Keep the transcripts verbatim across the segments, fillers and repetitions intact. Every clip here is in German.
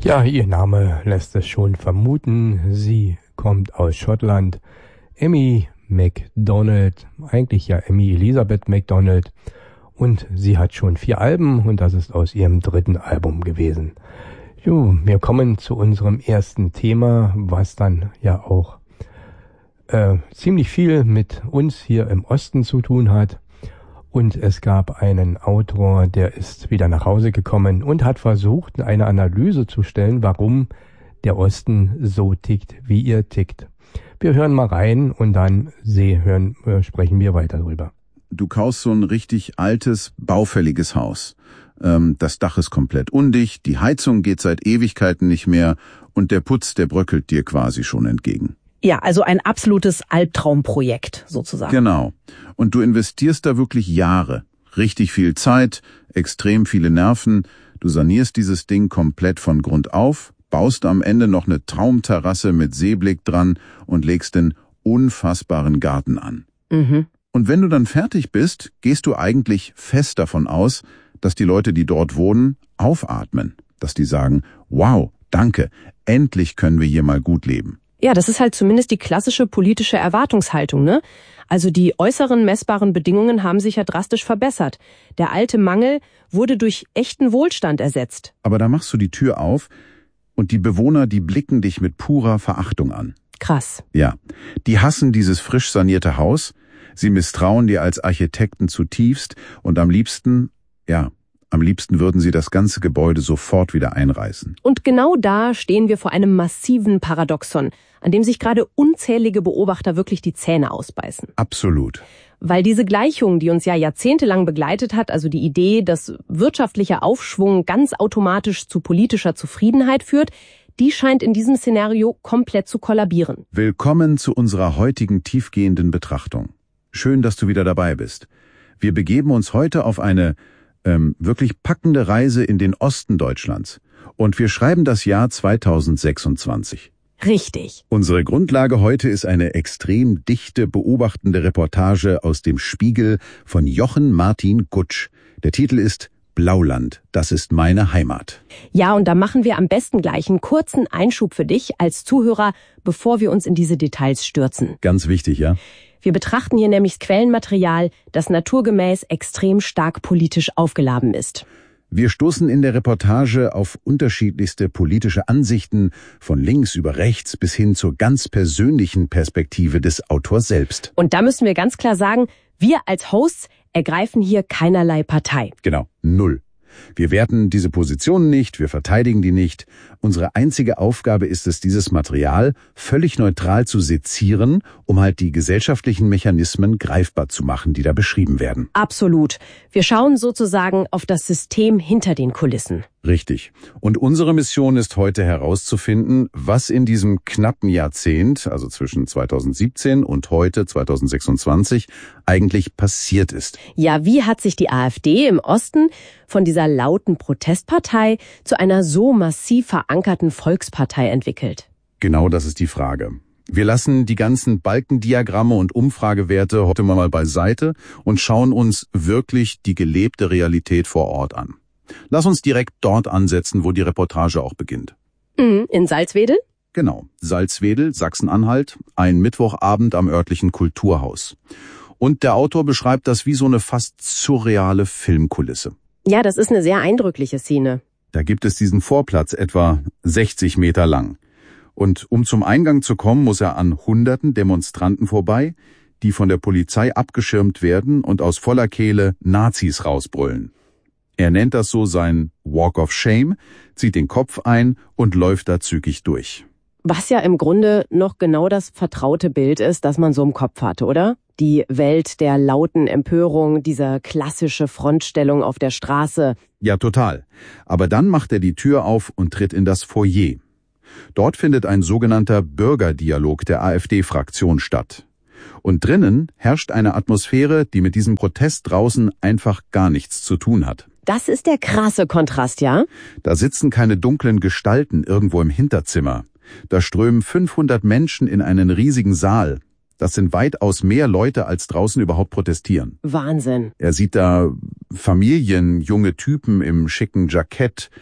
Ja, ihr Name lässt es schon vermuten. Sie kommt aus Schottland. Emmie MacDonald, eigentlich ja Emmie Elisabeth MacDonald. Und sie hat schon vier Alben und das ist aus ihrem dritten Album gewesen. Jo, wir kommen zu unserem ersten Thema, was dann ja auch äh, ziemlich viel mit uns hier im Osten zu tun hat. Und es gab einen Autor, der ist wieder nach Hause gekommen und hat versucht, eine Analyse zu stellen, warum der Osten so tickt, wie er tickt. Wir hören mal rein und dann sie hören, äh, sprechen wir weiter drüber. Du kaufst so ein richtig altes, baufälliges Haus. Ähm, das Dach ist komplett undicht, die Heizung geht seit Ewigkeiten nicht mehr und der Putz, der bröckelt dir quasi schon entgegen. Ja, also ein absolutes Albtraumprojekt sozusagen. Genau. Und du investierst da wirklich Jahre. Richtig viel Zeit, extrem viele Nerven. Du sanierst dieses Ding komplett von Grund auf, baust am Ende noch eine Traumterrasse mit Seeblick dran und legst den unfassbaren Garten an. Mhm. Und wenn du dann fertig bist, gehst du eigentlich fest davon aus, dass die Leute, die dort wohnen, aufatmen. Dass die sagen, wow, danke, endlich können wir hier mal gut leben. Ja, das ist halt zumindest die klassische politische Erwartungshaltung, ne? Also die äußeren messbaren Bedingungen haben sich ja drastisch verbessert. Der alte Mangel wurde durch echten Wohlstand ersetzt. Aber da machst du die Tür auf und die Bewohner, die blicken dich mit purer Verachtung an. Krass. Ja, die hassen dieses frisch sanierte Haus, sie misstrauen dir als Architekten zutiefst und am liebsten, ja, am liebsten würden sie das ganze Gebäude sofort wieder einreißen. Und genau da stehen wir vor einem massiven Paradoxon, an dem sich gerade unzählige Beobachter wirklich die Zähne ausbeißen. Absolut. Weil diese Gleichung, die uns ja jahrzehntelang begleitet hat, also die Idee, dass wirtschaftlicher Aufschwung ganz automatisch zu politischer Zufriedenheit führt, die scheint in diesem Szenario komplett zu kollabieren. Willkommen zu unserer heutigen tiefgehenden Betrachtung. Schön, dass du wieder dabei bist. Wir begeben uns heute auf eine ähm, wirklich packende Reise in den Osten Deutschlands. Und wir schreiben das Jahr zweitausendsechsundzwanzig. Richtig. Unsere Grundlage heute ist eine extrem dichte, beobachtende Reportage aus dem Spiegel von Jochen Martin Gutsch. Der Titel ist Blauland, das ist meine Heimat. Ja, und da machen wir am besten gleich einen kurzen Einschub für dich als Zuhörer, bevor wir uns in diese Details stürzen. Ganz wichtig, ja? Wir betrachten hier nämlich Quellenmaterial, das naturgemäß extrem stark politisch aufgeladen ist. Wir stoßen in der Reportage auf unterschiedlichste politische Ansichten, von links über rechts bis hin zur ganz persönlichen Perspektive des Autors selbst. Und da müssen wir ganz klar sagen, wir als Hosts ergreifen hier keinerlei Partei. Genau, null. Wir werten diese Positionen nicht, wir verteidigen die nicht. Unsere einzige Aufgabe ist es, dieses Material völlig neutral zu sezieren, um halt die gesellschaftlichen Mechanismen greifbar zu machen, die da beschrieben werden. Absolut. Wir schauen sozusagen auf das System hinter den Kulissen. Richtig. Und unsere Mission ist heute herauszufinden, was in diesem knappen Jahrzehnt, also zwischen zweitausendsiebzehn und heute zweitausendsechsundzwanzig, eigentlich passiert ist. Ja, wie hat sich die AfD im Osten von dieser lauten Protestpartei zu einer so massiv verankerten Volkspartei entwickelt? Genau das ist die Frage. Wir lassen die ganzen Balkendiagramme und Umfragewerte heute mal beiseite und schauen uns wirklich die gelebte Realität vor Ort an. Lass uns direkt dort ansetzen, wo die Reportage auch beginnt. Mhm, in Salzwedel? Genau, Salzwedel, Sachsen-Anhalt, ein Mittwochabend am örtlichen Kulturhaus. Und der Autor beschreibt das wie so eine fast surreale Filmkulisse. Ja, das ist eine sehr eindrückliche Szene. Da gibt es diesen Vorplatz etwa sechzig Meter lang. Und um zum Eingang zu kommen, muss er an hunderten Demonstranten vorbei, die von der Polizei abgeschirmt werden und aus voller Kehle Nazis rausbrüllen. Er nennt das so sein Walk of Shame, zieht den Kopf ein und läuft da zügig durch. Was ja im Grunde noch genau das vertraute Bild ist, das man so im Kopf hatte, oder? Die Welt der lauten Empörung, dieser klassische Frontstellung auf der Straße. Ja, total. Aber dann macht er die Tür auf und tritt in das Foyer. Dort findet ein sogenannter Bürgerdialog der AfD-Fraktion statt. Und drinnen herrscht eine Atmosphäre, die mit diesem Protest draußen einfach gar nichts zu tun hat. Das ist der krasse Kontrast, ja? Da sitzen keine dunklen Gestalten irgendwo im Hinterzimmer. Da strömen fünfhundert Menschen in einen riesigen Saal. Das sind weitaus mehr Leute, als draußen überhaupt protestieren. Wahnsinn. Er sieht da Familien, junge Typen im schicken Jackett,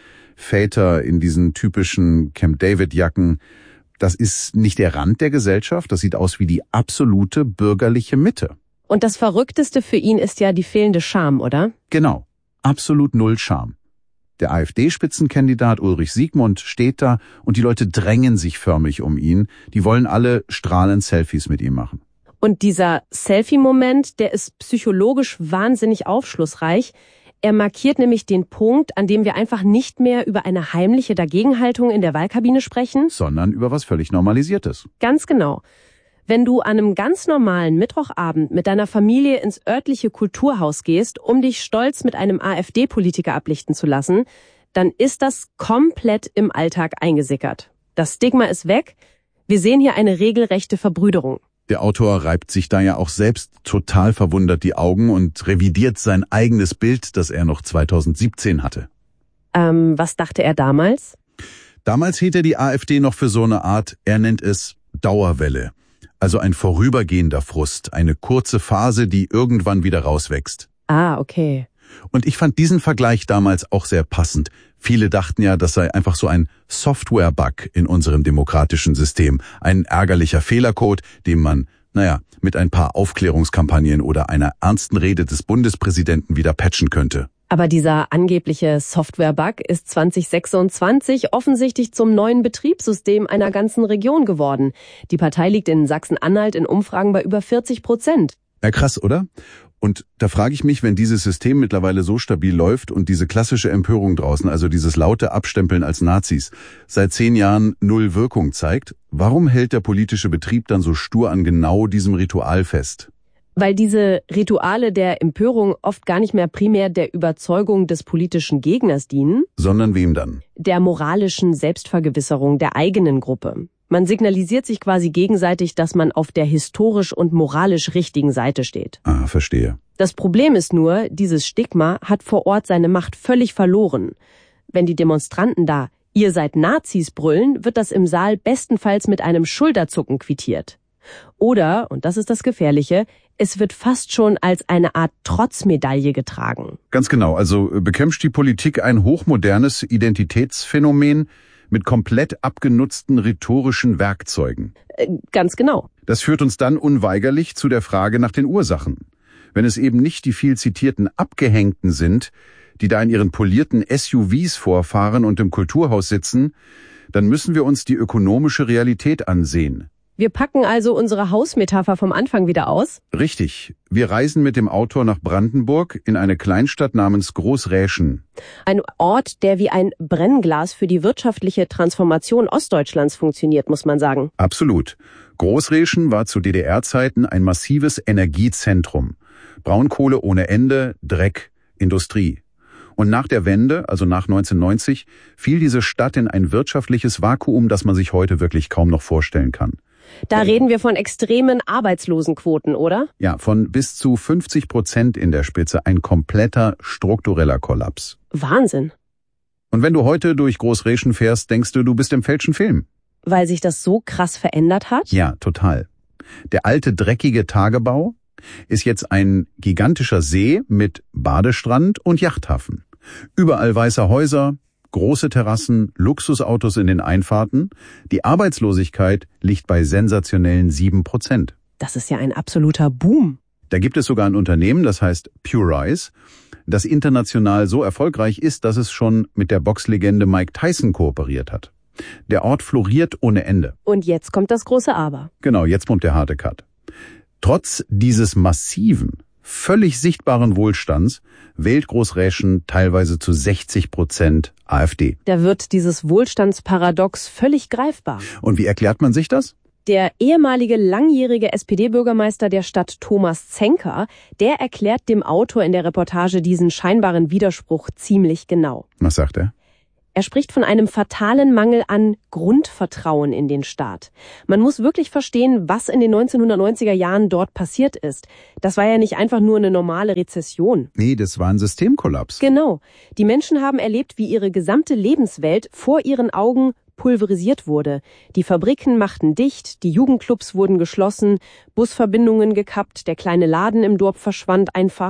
Väter in diesen typischen Camp-David-Jacken. Das ist nicht der Rand der Gesellschaft, das sieht aus wie die absolute bürgerliche Mitte. Und das Verrückteste für ihn ist ja die fehlende Scham, oder? Genau, absolut null Scham. Der AfD-Spitzenkandidat Ulrich Siegmund steht da und die Leute drängen sich förmlich um ihn. Die wollen alle strahlend Selfies mit ihm machen. Und dieser Selfie-Moment, der ist psychologisch wahnsinnig aufschlussreich. Er markiert nämlich den Punkt, an dem wir einfach nicht mehr über eine heimliche Dagegenhaltung in der Wahlkabine sprechen, sondern über was völlig Normalisiertes. Ganz genau. Wenn du an einem ganz normalen Mittwochabend mit deiner Familie ins örtliche Kulturhaus gehst, um dich stolz mit einem AfD-Politiker ablichten zu lassen, dann ist das komplett im Alltag eingesickert. Das Stigma ist weg. Wir sehen hier eine regelrechte Verbrüderung. Der Autor reibt sich da ja auch selbst total verwundert die Augen und revidiert sein eigenes Bild, das er noch zweitausendsiebzehn hatte. Ähm, was dachte er damals? Damals hielt er die AfD noch für so eine Art, er nennt es Dauerwelle. Also ein vorübergehender Frust, eine kurze Phase, die irgendwann wieder rauswächst. Ah, okay. Und ich fand diesen Vergleich damals auch sehr passend. Viele dachten ja, das sei einfach so ein Software-Bug in unserem demokratischen System. Ein ärgerlicher Fehlercode, den man, naja, mit ein paar Aufklärungskampagnen oder einer ernsten Rede des Bundespräsidenten wieder patchen könnte. Aber dieser angebliche Software-Bug ist zwanzig sechsundzwanzig offensichtlich zum neuen Betriebssystem einer ganzen Region geworden. Die Partei liegt in Sachsen-Anhalt in Umfragen bei über vierzig Prozent. Ja, krass, oder? Und da frage ich mich, wenn dieses System mittlerweile so stabil läuft und diese klassische Empörung draußen, also dieses laute Abstempeln als Nazis, seit zehn Jahren null Wirkung zeigt, warum hält der politische Betrieb dann so stur an genau diesem Ritual fest? Weil diese Rituale der Empörung oft gar nicht mehr primär der Überzeugung des politischen Gegners dienen, sondern wem dann? Der moralischen Selbstvergewisserung der eigenen Gruppe. Man signalisiert sich quasi gegenseitig, dass man auf der historisch und moralisch richtigen Seite steht. Ah, verstehe. Das Problem ist nur, dieses Stigma hat vor Ort seine Macht völlig verloren. Wenn die Demonstranten da "Ihr seid Nazis" brüllen, wird das im Saal bestenfalls mit einem Schulterzucken quittiert. Oder, und das ist das Gefährliche, es wird fast schon als eine Art Trotzmedaille getragen. Ganz genau, also bekämpft die Politik ein hochmodernes Identitätsphänomen mit komplett abgenutzten rhetorischen Werkzeugen. Äh, ganz genau. Das führt uns dann unweigerlich zu der Frage nach den Ursachen. Wenn es eben nicht die viel zitierten Abgehängten sind, die da in ihren polierten S U Vs vorfahren und im Kulturhaus sitzen, dann müssen wir uns die ökonomische Realität ansehen. Wir packen also unsere Hausmetapher vom Anfang wieder aus? Richtig. Wir reisen mit dem Autor nach Brandenburg in eine Kleinstadt namens Großräschen. Ein Ort, der wie ein Brennglas für die wirtschaftliche Transformation Ostdeutschlands funktioniert, muss man sagen. Absolut. Großräschen war zu D D R-Zeiten ein massives Energiezentrum. Braunkohle ohne Ende, Dreck, Industrie. Und nach der Wende, also nach neunzehnhundertneunzig, fiel diese Stadt in ein wirtschaftliches Vakuum, das man sich heute wirklich kaum noch vorstellen kann. Da reden wir von extremen Arbeitslosenquoten, oder? Ja, von bis zu fünfzig Prozent in der Spitze. Ein kompletter struktureller Kollaps. Wahnsinn. Und wenn du heute durch Großräschen fährst, denkst du, du bist im falschen Film. Weil sich das so krass verändert hat? Ja, total. Der alte, dreckige Tagebau ist jetzt ein gigantischer See mit Badestrand und Yachthafen. Überall weiße Häuser, große Terrassen, Luxusautos in den Einfahrten. Die Arbeitslosigkeit liegt bei sensationellen sieben Prozent. Das ist ja ein absoluter Boom. Da gibt es sogar ein Unternehmen, das heißt Purize, das international so erfolgreich ist, dass es schon mit der Boxlegende Mike Tyson kooperiert hat. Der Ort floriert ohne Ende. Und jetzt kommt das große Aber. Genau, jetzt kommt der harte Cut. Trotz dieses massiven, völlig sichtbaren Wohlstands wählt Großräschen teilweise zu sechzig Prozent AfD. Da wird dieses Wohlstandsparadox völlig greifbar. Und wie erklärt man sich das? Der ehemalige langjährige S P D-Bürgermeister der Stadt Thomas Zenker, der erklärt dem Autor in der Reportage diesen scheinbaren Widerspruch ziemlich genau. Was sagt er? Er spricht von einem fatalen Mangel an Grundvertrauen in den Staat. Man muss wirklich verstehen, was in den neunzehnhundertneunziger Jahren dort passiert ist. Das war ja nicht einfach nur eine normale Rezession. Nee, das war ein Systemkollaps. Genau. Die Menschen haben erlebt, wie ihre gesamte Lebenswelt vor ihren Augen pulverisiert wurde. Die Fabriken machten dicht, die Jugendclubs wurden geschlossen, Busverbindungen gekappt, der kleine Laden im Dorf verschwand einfach.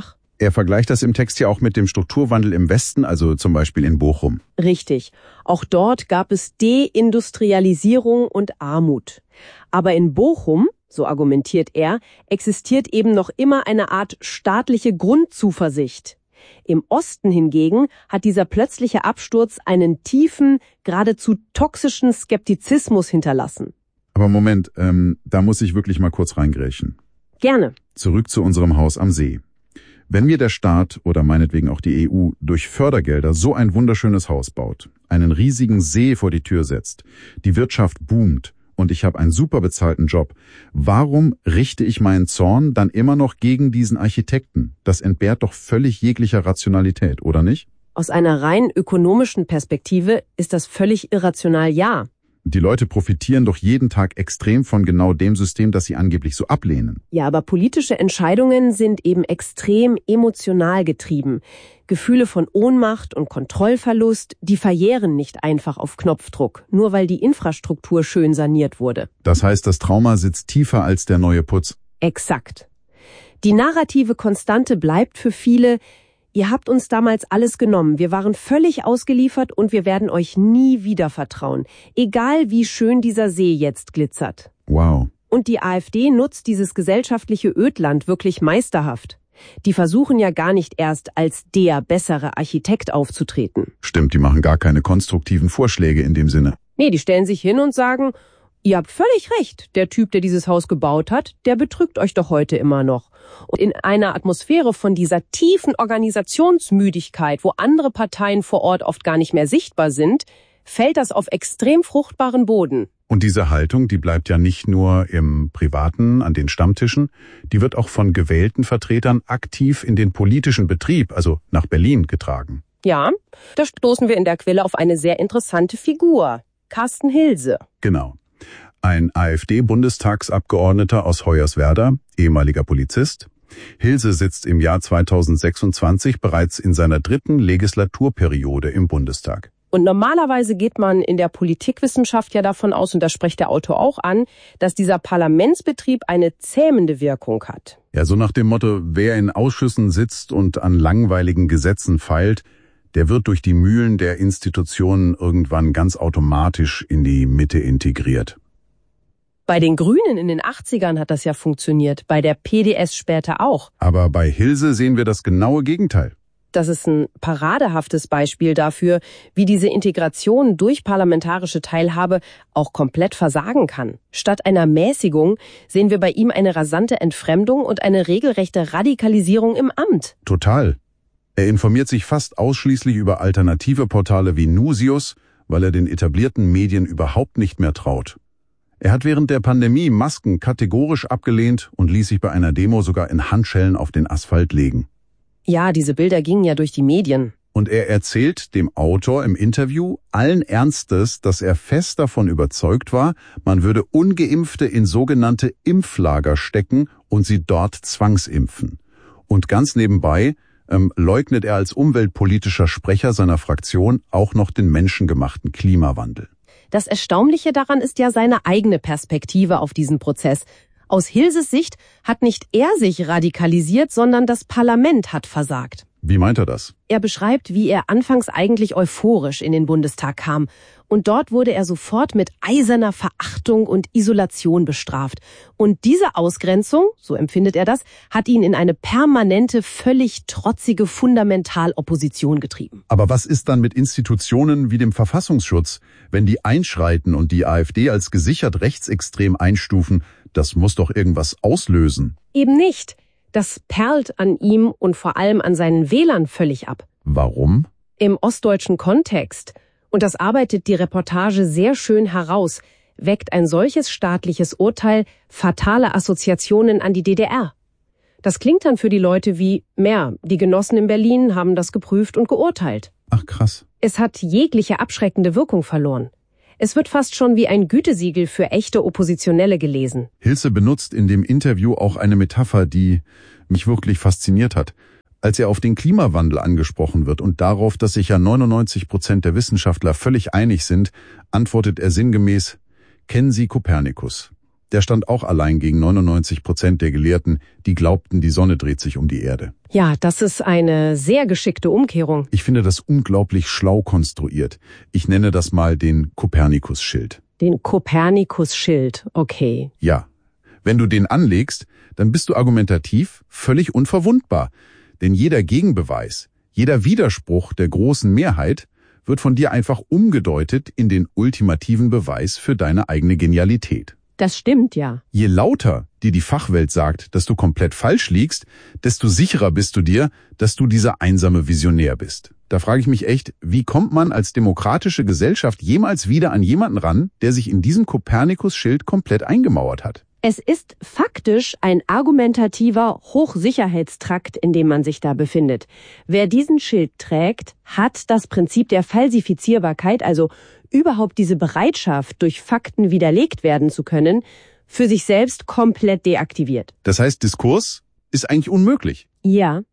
Er vergleicht das im Text ja auch mit dem Strukturwandel im Westen, also zum Beispiel in Bochum. Richtig. Auch dort gab es Deindustrialisierung und Armut. Aber in Bochum, so argumentiert er, existiert eben noch immer eine Art staatliche Grundzuversicht. Im Osten hingegen hat dieser plötzliche Absturz einen tiefen, geradezu toxischen Skeptizismus hinterlassen. Aber Moment, ähm, da muss ich wirklich mal kurz reingrätschen. Gerne. Zurück zu unserem Haus am See. Wenn mir der Staat oder meinetwegen auch die E U durch Fördergelder so ein wunderschönes Haus baut, einen riesigen See vor die Tür setzt, die Wirtschaft boomt und ich habe einen super bezahlten Job, warum richte ich meinen Zorn dann immer noch gegen diesen Architekten? Das entbehrt doch völlig jeglicher Rationalität, oder nicht? Aus einer rein ökonomischen Perspektive ist das völlig irrational, ja. Die Leute profitieren doch jeden Tag extrem von genau dem System, das sie angeblich so ablehnen. Ja, aber politische Entscheidungen sind eben extrem emotional getrieben. Gefühle von Ohnmacht und Kontrollverlust, die verjähren nicht einfach auf Knopfdruck, nur weil die Infrastruktur schön saniert wurde. Das heißt, das Trauma sitzt tiefer als der neue Putz. Exakt. Die narrative Konstante bleibt für viele: Ihr habt uns damals alles genommen, wir waren völlig ausgeliefert und wir werden euch nie wieder vertrauen, egal wie schön dieser See jetzt glitzert. Wow. Und die AfD nutzt dieses gesellschaftliche Ödland wirklich meisterhaft. Die versuchen ja gar nicht erst als der bessere Architekt aufzutreten. Stimmt, die machen gar keine konstruktiven Vorschläge in dem Sinne. Nee, die stellen sich hin und sagen: Ihr habt völlig recht, der Typ, der dieses Haus gebaut hat, der betrügt euch doch heute immer noch. Und in einer Atmosphäre von dieser tiefen Organisationsmüdigkeit, wo andere Parteien vor Ort oft gar nicht mehr sichtbar sind, fällt das auf extrem fruchtbaren Boden. Und diese Haltung, die bleibt ja nicht nur im Privaten, an den Stammtischen, die wird auch von gewählten Vertretern aktiv in den politischen Betrieb, also nach Berlin, getragen. Ja, da stoßen wir in der Quelle auf eine sehr interessante Figur: Carsten Hilse. Genau. Ein AfD-Bundestagsabgeordneter aus Hoyerswerda, ehemaliger Polizist. Hilse sitzt im Jahr zweitausendsechsundzwanzig bereits in seiner dritten Legislaturperiode im Bundestag. Und normalerweise geht man in der Politikwissenschaft ja davon aus, und das spricht der Autor auch an, dass dieser Parlamentsbetrieb eine zähmende Wirkung hat. Ja, so nach dem Motto, wer in Ausschüssen sitzt und an langweiligen Gesetzen feilt, der wird durch die Mühlen der Institutionen irgendwann ganz automatisch in die Mitte integriert. Bei den Grünen in den achtzigern hat das ja funktioniert, bei der P D S später auch. Aber bei Hilse sehen wir das genaue Gegenteil. Das ist ein paradehaftes Beispiel dafür, wie diese Integration durch parlamentarische Teilhabe auch komplett versagen kann. Statt einer Mäßigung sehen wir bei ihm eine rasante Entfremdung und eine regelrechte Radikalisierung im Amt. Total. Er informiert sich fast ausschließlich über alternative Portale wie Nusius, weil er den etablierten Medien überhaupt nicht mehr traut. Er hat während der Pandemie Masken kategorisch abgelehnt und ließ sich bei einer Demo sogar in Handschellen auf den Asphalt legen. Ja, diese Bilder gingen ja durch die Medien. Und er erzählt dem Autor im Interview allen Ernstes, dass er fest davon überzeugt war, man würde Ungeimpfte in sogenannte Impflager stecken und sie dort zwangsimpfen. Und ganz nebenbei ähm, leugnet er als umweltpolitischer Sprecher seiner Fraktion auch noch den menschengemachten Klimawandel. Das Erstaunliche daran ist ja seine eigene Perspektive auf diesen Prozess. Aus Hilses Sicht hat nicht er sich radikalisiert, sondern das Parlament hat versagt. Wie meint er das? Er beschreibt, wie er anfangs eigentlich euphorisch in den Bundestag kam. Und dort wurde er sofort mit eiserner Verachtung und Isolation bestraft. Und diese Ausgrenzung, so empfindet er das, hat ihn in eine permanente, völlig trotzige Fundamentalopposition getrieben. Aber was ist dann mit Institutionen wie dem Verfassungsschutz, wenn die einschreiten und die AfD als gesichert rechtsextrem einstufen? Das muss doch irgendwas auslösen. Eben nicht. Das perlt an ihm und vor allem an seinen Wählern völlig ab. Warum? Im ostdeutschen Kontext, und das arbeitet die Reportage sehr schön heraus, weckt ein solches staatliches Urteil fatale Assoziationen an die D D R. Das klingt dann für die Leute wie, mehr, die Genossen in Berlin haben das geprüft und geurteilt. Ach krass. Es hat jegliche abschreckende Wirkung verloren. Es wird fast schon wie ein Gütesiegel für echte Oppositionelle gelesen. Hilse benutzt in dem Interview auch eine Metapher, die mich wirklich fasziniert hat. Als er auf den Klimawandel angesprochen wird und darauf, dass sich ja neunundneunzig Prozent der Wissenschaftler völlig einig sind, antwortet er sinngemäß: Kennen Sie Kopernikus? Der stand auch allein gegen neunundneunzig Prozent der Gelehrten, die glaubten, die Sonne dreht sich um die Erde. Ja, das ist eine sehr geschickte Umkehrung. Ich finde das unglaublich schlau konstruiert. Ich nenne das mal den Kopernikus-Schild. Den Kopernikus-Schild, okay. Ja. Wenn du den anlegst, dann bist du argumentativ völlig unverwundbar. Denn jeder Gegenbeweis, jeder Widerspruch der großen Mehrheit wird von dir einfach umgedeutet in den ultimativen Beweis für deine eigene Genialität. Das stimmt, ja. Je lauter dir die Fachwelt sagt, dass du komplett falsch liegst, desto sicherer bist du dir, dass du dieser einsame Visionär bist. Da frage ich mich echt, wie kommt man als demokratische Gesellschaft jemals wieder an jemanden ran, der sich in diesem Kopernikus-Schild komplett eingemauert hat? Es ist faktisch ein argumentativer Hochsicherheitstrakt, in dem man sich da befindet. Wer diesen Schild trägt, hat das Prinzip der Falsifizierbarkeit, also überhaupt diese Bereitschaft, durch Fakten widerlegt werden zu können, für sich selbst komplett deaktiviert. Das heißt, Diskurs ist eigentlich unmöglich. Ja.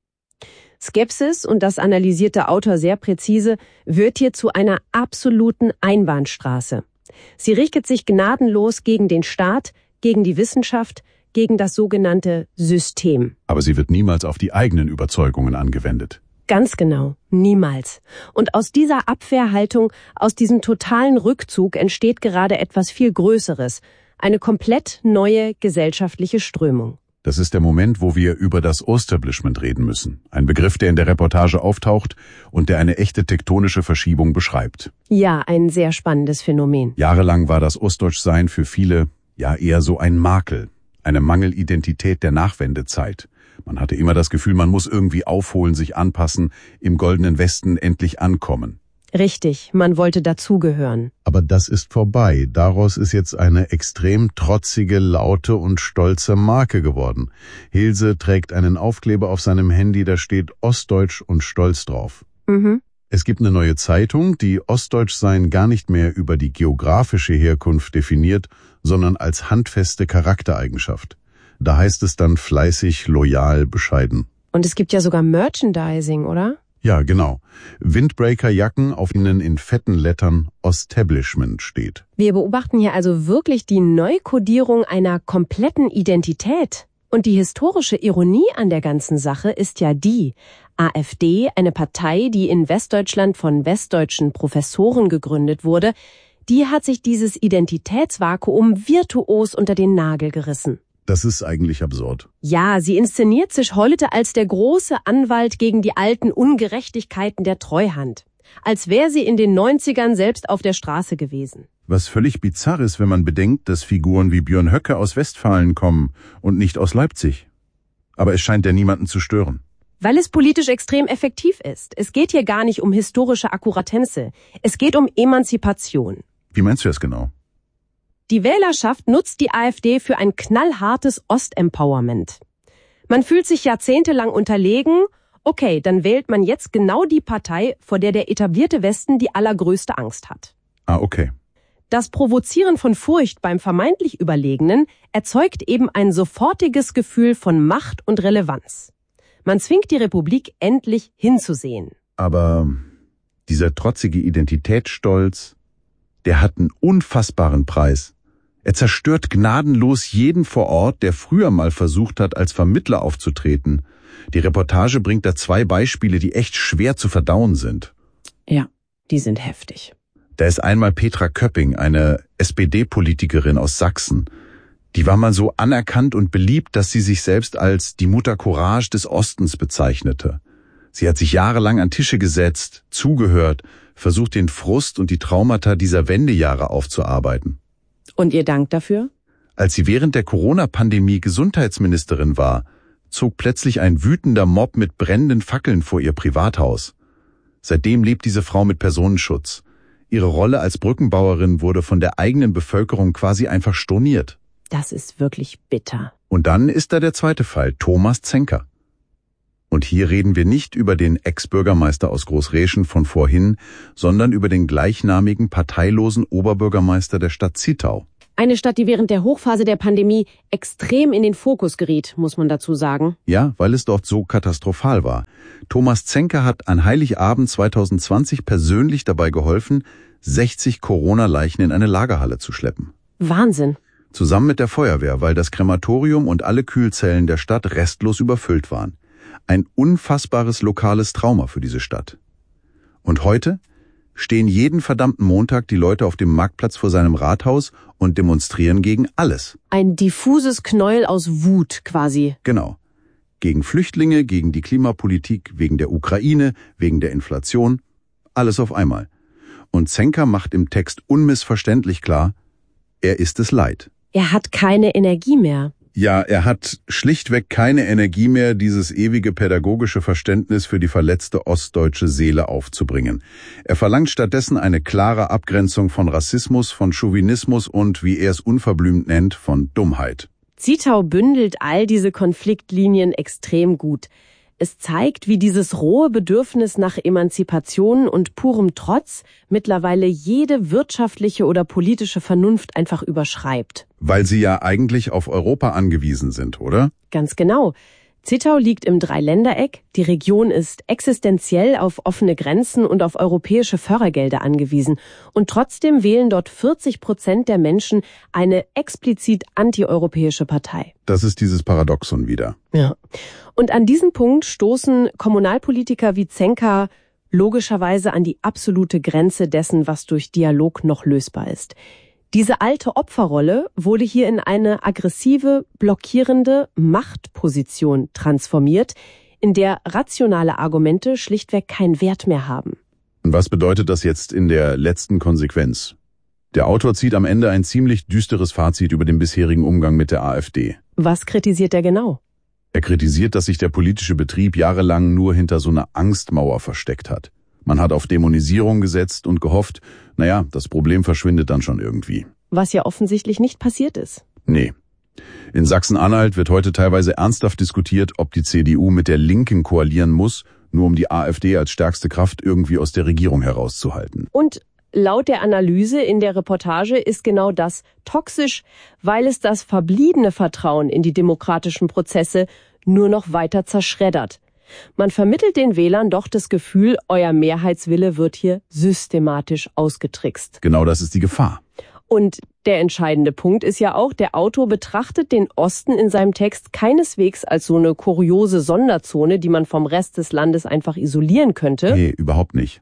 Skepsis, und das analysiert der Autor sehr präzise, wird hier zu einer absoluten Einbahnstraße. Sie richtet sich gnadenlos gegen den Staat, gegen die Wissenschaft, gegen das sogenannte System. Aber sie wird niemals auf die eigenen Überzeugungen angewendet. Ganz genau, niemals. Und aus dieser Abwehrhaltung, aus diesem totalen Rückzug entsteht gerade etwas viel Größeres, eine komplett neue gesellschaftliche Strömung. Das ist der Moment, wo wir über das Ostablishment reden müssen. Ein Begriff, der in der Reportage auftaucht und der eine echte tektonische Verschiebung beschreibt. Ja, ein sehr spannendes Phänomen. Jahrelang war das Ostdeutschsein für viele ja eher so ein Makel, eine Mangelidentität der Nachwendezeit. Man hatte immer das Gefühl, man muss irgendwie aufholen, sich anpassen, im goldenen Westen endlich ankommen. Richtig, man wollte dazugehören. Aber das ist vorbei. Daraus ist jetzt eine extrem trotzige, laute und stolze Marke geworden. Hilse trägt einen Aufkleber auf seinem Handy, da steht Ostdeutsch und Stolz drauf. Mhm. Es gibt eine neue Zeitung, die Ostdeutschsein gar nicht mehr über die geografische Herkunft definiert, sondern als handfeste Charaktereigenschaft. Da heißt es dann fleißig, loyal, bescheiden. Und es gibt ja sogar Merchandising, oder? Ja, genau. Windbreaker-Jacken, auf denen in fetten Lettern Ostablishment steht. Wir beobachten hier also wirklich die Neukodierung einer kompletten Identität. Und die historische Ironie an der ganzen Sache ist ja die: AfD, eine Partei, die in Westdeutschland von westdeutschen Professoren gegründet wurde, die hat sich dieses Identitätsvakuum virtuos unter den Nagel gerissen. Das ist eigentlich absurd. Ja, sie inszeniert sich heute als der große Anwalt gegen die alten Ungerechtigkeiten der Treuhand. Als wäre sie in den neunzigern selbst auf der Straße gewesen. Was völlig bizarr ist, wenn man bedenkt, dass Figuren wie Björn Höcke aus Westfalen kommen und nicht aus Leipzig. Aber es scheint ja niemanden zu stören. Weil es politisch extrem effektiv ist. Es geht hier gar nicht um historische Akkuratenze. Es geht um Emanzipation. Wie meinst du das genau? Die Wählerschaft nutzt die AfD für ein knallhartes Ostempowerment. Man fühlt sich jahrzehntelang unterlegen. Okay, dann wählt man jetzt genau die Partei, vor der der etablierte Westen die allergrößte Angst hat. Ah, okay. Das Provozieren von Furcht beim vermeintlich Überlegenen erzeugt eben ein sofortiges Gefühl von Macht und Relevanz. Man zwingt die Republik endlich hinzusehen. Aber dieser trotzige Identitätsstolz, der hat einen unfassbaren Preis. Er zerstört gnadenlos jeden vor Ort, der früher mal versucht hat, als Vermittler aufzutreten. Die Reportage bringt da zwei Beispiele, die echt schwer zu verdauen sind. Ja, die sind heftig. Da ist einmal Petra Köpping, eine S P D-Politikerin aus Sachsen. Die war mal so anerkannt und beliebt, dass sie sich selbst als die Mutter Courage des Ostens bezeichnete. Sie hat sich jahrelang an Tische gesetzt, zugehört, versucht den Frust und die Traumata dieser Wendejahre aufzuarbeiten. Und ihr Dank dafür? Als sie während der Corona-Pandemie Gesundheitsministerin war, zog plötzlich ein wütender Mob mit brennenden Fackeln vor ihr Privathaus. Seitdem lebt diese Frau mit Personenschutz. Ihre Rolle als Brückenbauerin wurde von der eigenen Bevölkerung quasi einfach storniert. Das ist wirklich bitter. Und dann ist da der zweite Fall, Thomas Zenker. Und hier reden wir nicht über den Ex-Bürgermeister aus Großreschen von vorhin, sondern über den gleichnamigen parteilosen Oberbürgermeister der Stadt Zittau. Eine Stadt, die während der Hochphase der Pandemie extrem in den Fokus geriet, muss man dazu sagen. Ja, weil es dort so katastrophal war. Thomas Zenker hat an Heiligabend zwanzig zwanzig persönlich dabei geholfen, sechzig Corona-Leichen in eine Lagerhalle zu schleppen. Wahnsinn. Zusammen mit der Feuerwehr, weil das Krematorium und alle Kühlzellen der Stadt restlos überfüllt waren. Ein unfassbares lokales Trauma für diese Stadt. Und heute stehen jeden verdammten Montag die Leute auf dem Marktplatz vor seinem Rathaus und demonstrieren gegen alles. Ein diffuses Knäuel aus Wut quasi. Genau. Gegen Flüchtlinge, gegen die Klimapolitik, wegen der Ukraine, wegen der Inflation. Alles auf einmal. Und Zenker macht im Text unmissverständlich klar, er ist es leid. Er hat keine Energie mehr. Ja, er hat schlichtweg keine Energie mehr, dieses ewige pädagogische Verständnis für die verletzte ostdeutsche Seele aufzubringen. Er verlangt stattdessen eine klare Abgrenzung von Rassismus, von Chauvinismus und, wie er es unverblümt nennt, von Dummheit. Zietau bündelt all diese Konfliktlinien extrem gut. Es zeigt, wie dieses rohe Bedürfnis nach Emanzipation und purem Trotz mittlerweile jede wirtschaftliche oder politische Vernunft einfach überschreibt. Weil sie ja eigentlich auf Europa angewiesen sind, oder? Ganz genau. Zittau liegt im Dreiländereck. Die Region ist existenziell auf offene Grenzen und auf europäische Fördergelder angewiesen. Und trotzdem wählen dort vierzig Prozent der Menschen eine explizit antieuropäische Partei. Das ist dieses Paradoxon wieder. Ja. Und an diesen Punkt stoßen Kommunalpolitiker wie Zenker logischerweise an die absolute Grenze dessen, was durch Dialog noch lösbar ist. Diese alte Opferrolle wurde hier in eine aggressive, blockierende Machtposition transformiert, in der rationale Argumente schlichtweg keinen Wert mehr haben. Und was bedeutet das jetzt in der letzten Konsequenz? Der Autor zieht am Ende ein ziemlich düsteres Fazit über den bisherigen Umgang mit der AfD. Was kritisiert er genau? Er kritisiert, dass sich der politische Betrieb jahrelang nur hinter so einer Angstmauer versteckt hat. Man hat auf Dämonisierung gesetzt und gehofft, naja, das Problem verschwindet dann schon irgendwie. Was ja offensichtlich nicht passiert ist. Nee. In Sachsen-Anhalt wird heute teilweise ernsthaft diskutiert, ob die C D U mit der Linken koalieren muss, nur um die AfD als stärkste Kraft irgendwie aus der Regierung herauszuhalten. Und laut der Analyse in der Reportage ist genau das toxisch, weil es das verbliebene Vertrauen in die demokratischen Prozesse nur noch weiter zerschreddert. Man vermittelt den Wählern doch das Gefühl, euer Mehrheitswille wird hier systematisch ausgetrickst. Genau das ist die Gefahr. Und der entscheidende Punkt ist ja auch, der Autor betrachtet den Osten in seinem Text keineswegs als so eine kuriose Sonderzone, die man vom Rest des Landes einfach isolieren könnte. Nee, überhaupt nicht.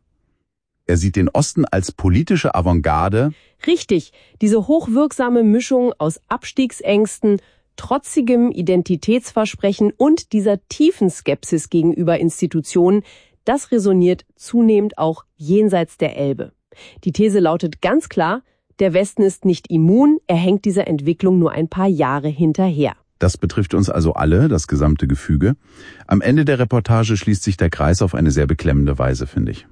Er sieht den Osten als politische Avantgarde. Richtig, diese hochwirksame Mischung aus Abstiegsängsten, trotzigem Identitätsversprechen und dieser tiefen Skepsis gegenüber Institutionen, das resoniert zunehmend auch jenseits der Elbe. Die These lautet ganz klar, der Westen ist nicht immun, er hängt dieser Entwicklung nur ein paar Jahre hinterher. Das betrifft uns also alle, das gesamte Gefüge. Am Ende der Reportage schließt sich der Kreis auf eine sehr beklemmende Weise, finde ich.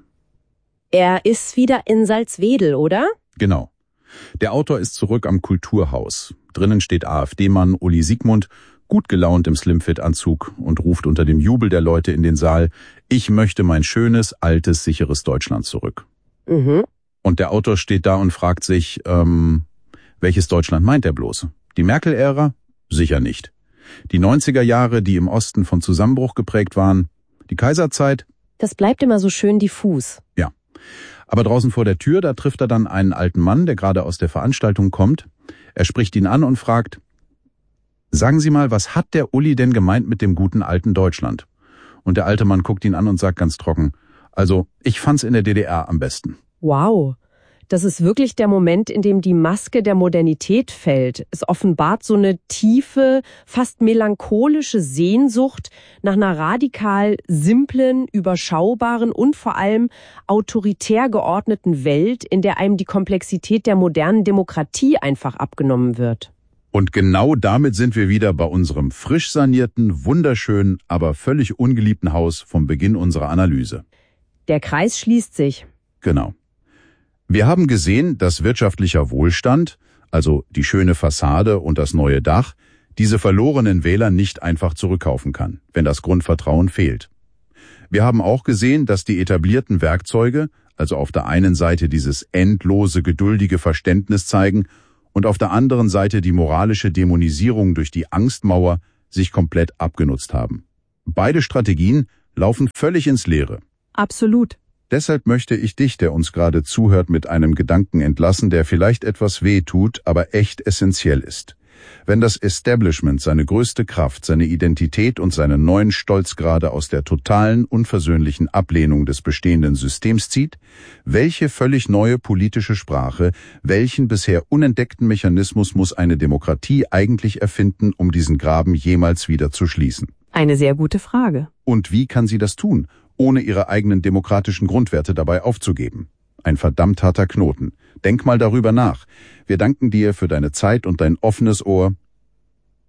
Er ist wieder in Salzwedel, oder? Genau. Der Autor ist zurück am Kulturhaus. Drinnen steht AfD-Mann Uli Siegmund, gut gelaunt im Slimfit-Anzug und ruft unter dem Jubel der Leute in den Saal, ich möchte mein schönes, altes, sicheres Deutschland zurück. Mhm. Und der Autor steht da und fragt sich, ähm, welches Deutschland meint er bloß? Die Merkel-Ära? Sicher nicht. Die neunziger Jahre, die im Osten von Zusammenbruch geprägt waren? Die Kaiserzeit? Das bleibt immer so schön diffus. Ja. Aber draußen vor der Tür, da trifft er dann einen alten Mann, der gerade aus der Veranstaltung kommt. Er spricht ihn an und fragt, sagen Sie mal, was hat der Uli denn gemeint mit dem guten alten Deutschland? Und der alte Mann guckt ihn an und sagt ganz trocken, also ich fand's in der D D R am besten. Wow, das ist wirklich der Moment, in dem die Maske der Modernität fällt. Es offenbart so eine tiefe, fast melancholische Sehnsucht nach einer radikal simplen, überschaubaren und vor allem autoritär geordneten Welt, in der einem die Komplexität der modernen Demokratie einfach abgenommen wird. Und genau damit sind wir wieder bei unserem frisch sanierten, wunderschönen, aber völlig ungeliebten Haus vom Beginn unserer Analyse. Der Kreis schließt sich. Genau. Wir haben gesehen, dass wirtschaftlicher Wohlstand, also die schöne Fassade und das neue Dach, diese verlorenen Wähler nicht einfach zurückkaufen kann, wenn das Grundvertrauen fehlt. Wir haben auch gesehen, dass die etablierten Werkzeuge, also auf der einen Seite dieses endlose, geduldige Verständnis zeigen und auf der anderen Seite die moralische Dämonisierung durch die Angstmauer, sich komplett abgenutzt haben. Beide Strategien laufen völlig ins Leere. Absolut. Deshalb möchte ich dich, der uns gerade zuhört, mit einem Gedanken entlassen, der vielleicht etwas weh tut, aber echt essentiell ist. Wenn das Establishment seine größte Kraft, seine Identität und seinen neuen Stolz gerade aus der totalen, unversöhnlichen Ablehnung des bestehenden Systems zieht, welche völlig neue politische Sprache, welchen bisher unentdeckten Mechanismus muss eine Demokratie eigentlich erfinden, um diesen Graben jemals wieder zu schließen? Eine sehr gute Frage. Und wie kann sie das tun, ohne ihre eigenen demokratischen Grundwerte dabei aufzugeben? Ein verdammt harter Knoten. Denk mal darüber nach. Wir danken dir für deine Zeit und dein offenes Ohr.